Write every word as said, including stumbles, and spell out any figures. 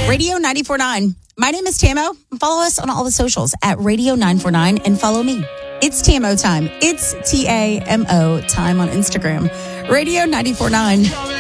Radio nine forty-nine. My name is Tamo. Follow us on all the socials at Radio nine forty-nine and follow me. It's Tamo time. It's T A M O time on Instagram. Radio nine forty-nine.